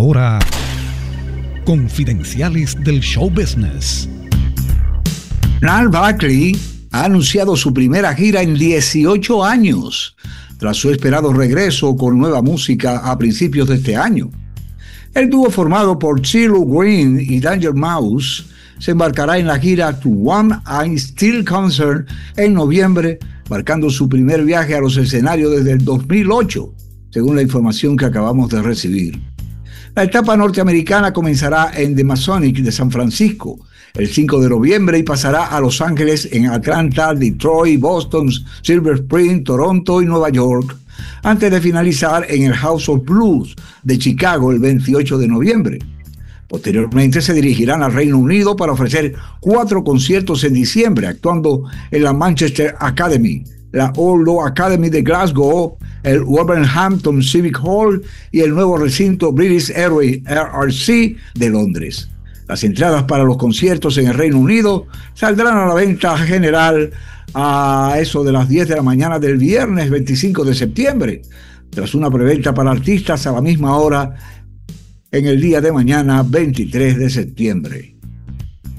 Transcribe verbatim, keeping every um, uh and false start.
ahora Confidenciales del Show Business. Gnarls Barkley ha anunciado su primera gira en dieciocho años, tras su esperado regreso con nueva música a principios de este año. El dúo formado por CeeLo Green y Danger Mouse se embarcará en la gira To One I'm Still Concerned en noviembre, marcando su primer viaje a los escenarios desde el dos mil ocho, según la información que acabamos de recibir. La etapa norteamericana comenzará en The Masonic de San Francisco el cinco de noviembre y pasará a Los Ángeles, en Atlanta, Detroit, Boston, Silver Spring, Toronto y Nueva York, antes de finalizar en el House of Blues de Chicago el veintiocho de noviembre. Posteriormente se dirigirán al Reino Unido para ofrecer cuatro conciertos en diciembre, actuando en la Manchester Academy, la Old Law Academy de Glasgow, el Wolverhampton Civic Hall y el nuevo recinto British Airways R R C de Londres. Las entradas para los conciertos en el Reino Unido saldrán a la venta general a eso de las diez de la mañana del viernes veinticinco de septiembre, tras una preventa para artistas a la misma hora en el día de mañana veintitrés de septiembre.